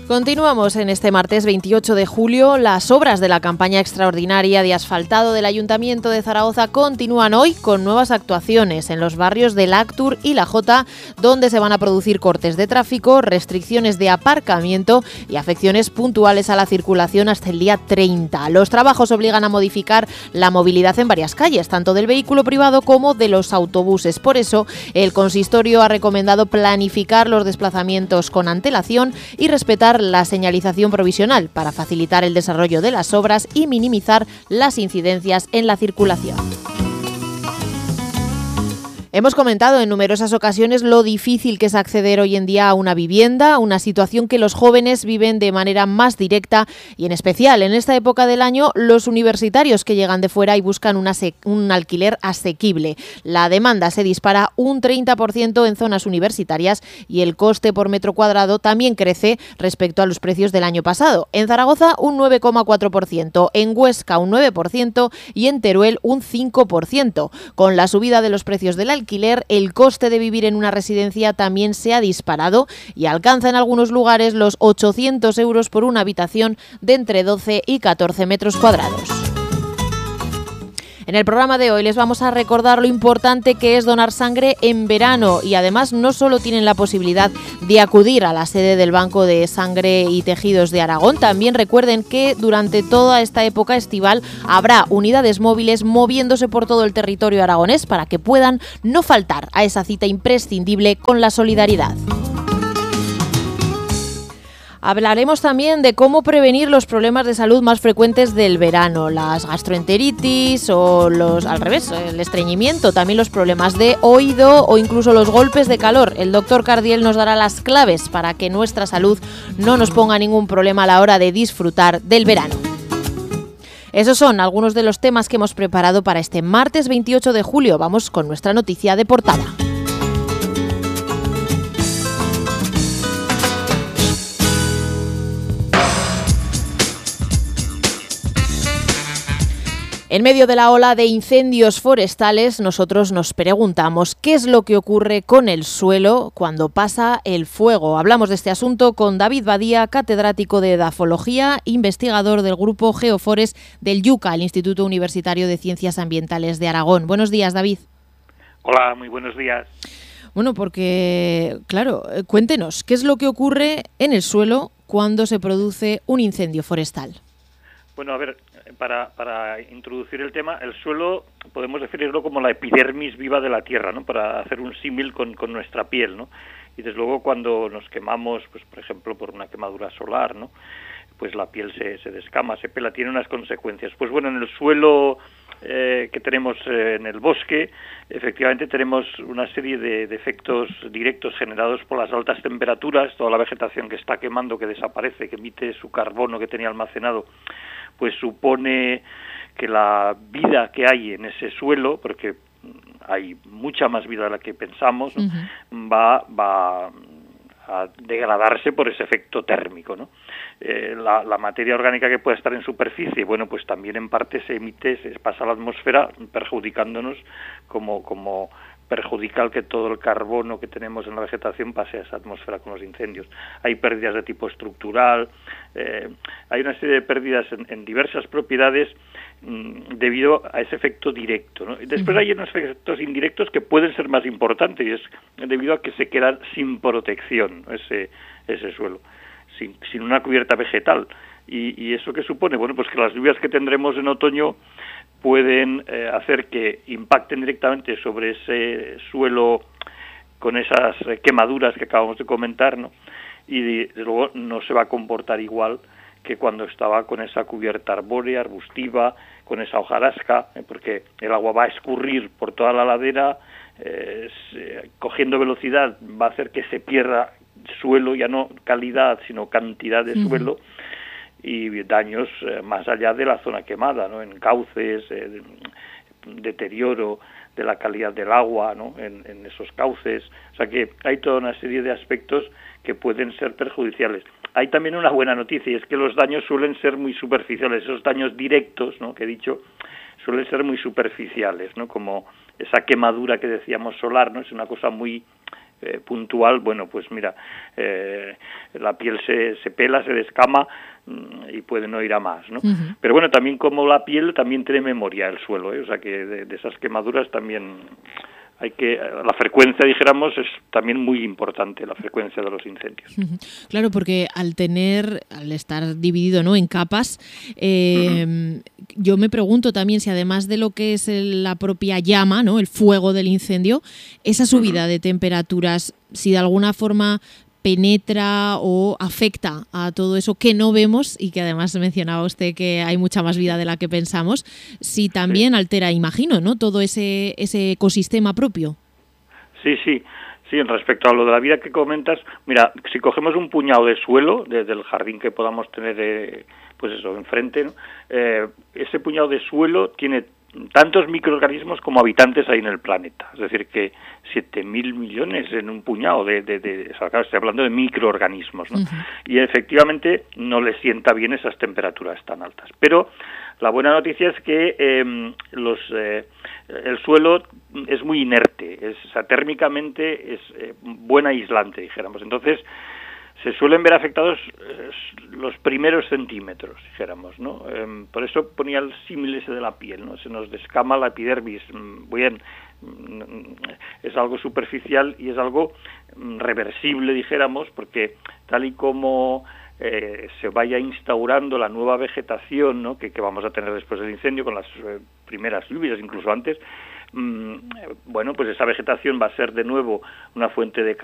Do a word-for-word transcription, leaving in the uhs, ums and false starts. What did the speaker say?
Continuamos en este martes veintiocho de julio. Las obras de la campaña extraordinaria de asfaltado del Ayuntamiento de Zaragoza continúan hoy con nuevas actuaciones en los barrios de Lactur y La Jota, donde se van a producir cortes de tráfico, restricciones de aparcamiento y afecciones puntuales a la circulación hasta el día treinta. Los trabajos obligan a modificar la movilidad en varias calles, tanto del vehículo privado como de los autobuses. Por eso, el consistorio ha recomendado planificar los desplazamientos con antelación y respetar la señalización provisional para facilitar el desarrollo de las obras y minimizar las incidencias en la circulación. Hemos comentado en numerosas ocasiones lo difícil que es acceder hoy en día a una vivienda, una situación que los jóvenes viven de manera más directa y en especial en esta época del año los universitarios que llegan de fuera y buscan una un alquiler asequible. La demanda se dispara un treinta por ciento en zonas universitarias y el coste por metro cuadrado también crece respecto a los precios del año pasado. En Zaragoza un nueve coma cuatro por ciento, en Huesca un nueve por ciento y en Teruel un cinco por ciento. Con la subida de los precios del alquiler, el coste de vivir en una residencia también se ha disparado y alcanza en algunos lugares los ochocientos euros por una habitación de entre doce y catorce metros cuadrados. En el programa de hoy les vamos a recordar lo importante que es donar sangre en verano y además no solo tienen la posibilidad de acudir a la sede del Banco de Sangre y Tejidos de Aragón, también recuerden que durante toda esta época estival habrá unidades móviles moviéndose por todo el territorio aragonés para que puedan no faltar a esa cita imprescindible con la solidaridad. Hablaremos también de cómo prevenir los problemas de salud más frecuentes del verano, las gastroenteritis o los, al revés, el estreñimiento, también los problemas de oído o incluso los golpes de calor. El doctor Cardiel nos dará las claves para que nuestra salud no nos ponga ningún problema a la hora de disfrutar del verano. Esos son algunos de los temas que hemos preparado para este martes veintiocho de julio. Vamos con nuestra noticia de portada. En medio de la ola de incendios forestales, nosotros nos preguntamos qué es lo que ocurre con el suelo cuando pasa el fuego. Hablamos de este asunto con David Badía, catedrático de edafología, investigador del grupo Geofores del IUCA, el Instituto Universitario de Ciencias Ambientales de Aragón. Buenos días, David. Hola, muy buenos días. Bueno, porque, claro, cuéntenos, ¿qué es lo que ocurre en el suelo cuando se produce un incendio forestal? Bueno, a ver, para, para introducir el tema, el suelo podemos definirlo como la epidermis viva de la Tierra, ¿no? Para hacer un símil con, con nuestra piel, ¿no? Y desde luego cuando nos quemamos, pues por ejemplo por una quemadura solar, ¿no? Pues la piel se, se descama, se pela, tiene unas consecuencias. Pues bueno, en el suelo eh, que tenemos eh, en el bosque, efectivamente tenemos una serie de, de efectos directos generados por las altas temperaturas, toda la vegetación que está quemando, que desaparece, que emite su carbono que tenía almacenado, pues supone que la vida que hay en ese suelo, porque hay mucha más vida de la que pensamos, ¿no? Uh-huh. va, va a degradarse por ese efecto térmico, ¿no? Eh, la, la materia orgánica que puede estar en superficie, bueno, pues también en parte se emite, se pasa a la atmósfera, perjudicándonos como, como perjudica el que todo el carbono que tenemos en la vegetación pase a esa atmósfera con los incendios. Hay pérdidas de tipo estructural, eh, hay una serie de pérdidas en, en diversas propiedades mmm, debido a ese efecto directo, ¿no? Después hay unos efectos indirectos que pueden ser más importantes y es debido a que se queda sin protección ese, ese suelo, sin, sin una cubierta vegetal. Y, y eso que supone, bueno, pues que las lluvias que tendremos en otoño pueden eh, hacer que impacten directamente sobre ese suelo con esas eh, quemaduras que acabamos de comentar, ¿no? Y desde luego no se va a comportar igual que cuando estaba con esa cubierta arbórea, arbustiva, con esa hojarasca, eh, porque el agua va a escurrir por toda la ladera, eh, se, cogiendo velocidad va a hacer que se pierda suelo, ya no calidad, sino cantidad de uh-huh. suelo, y daños eh, más allá de la zona quemada, ¿no? En cauces, eh, deterioro de la calidad del agua, ¿no? En, en esos cauces. O sea que hay toda una serie de aspectos que pueden ser perjudiciales. Hay también una buena noticia, y es que los daños suelen ser muy superficiales. Esos daños directos, ¿no? que he dicho, suelen ser muy superficiales, ¿no? Como esa quemadura que decíamos solar, ¿no? Es una cosa muy eh, puntual, bueno, pues mira, eh, la piel se, se pela, se descama y puede no ir a más, ¿no? Uh-huh. Pero bueno, también como la piel también tiene memoria el suelo, ¿eh? O sea que de, de esas quemaduras también hay que, la frecuencia, dijéramos, es también muy importante, la frecuencia de los incendios. Uh-huh. Claro, porque al tener, al estar dividido, ¿no?, en capas, eh, uh-huh. yo me pregunto también si además de lo que es el, la propia llama, ¿no?, el fuego del incendio, esa subida uh-huh. de temperaturas, si de alguna forma penetra o afecta a todo eso que no vemos y que además mencionaba usted que hay mucha más vida de la que pensamos, si también sí. altera, imagino, ¿no?, todo ese ese ecosistema propio. Sí, sí, sí, respecto a lo de la vida que comentas, mira, si cogemos un puñado de suelo desde el jardín que podamos tener, eh, pues eso, enfrente, ¿no? eh, ese puñado de suelo tiene tantos microorganismos como habitantes hay en el planeta, es decir que siete mil millones en un puñado de, de, de, o sea, claro, estoy hablando de microorganismos, ¿no? Uh-huh. Y efectivamente no les sienta bien esas temperaturas tan altas, pero la buena noticia es que eh, los eh, el suelo es muy inerte, es, o sea, térmicamente es eh, buen aislante, dijéramos, entonces se suelen ver afectados eh, los primeros centímetros, dijéramos, ¿no? Eh, por eso ponía el símil ese de la piel, ¿no? Se nos descama la epidermis, bien, es algo superficial y es algo reversible, dijéramos, porque tal y como eh, se vaya instaurando la nueva vegetación, ¿no?, que, que vamos a tener después del incendio, con las eh, primeras lluvias, incluso antes, mmm, bueno, pues esa vegetación va a ser de nuevo una fuente de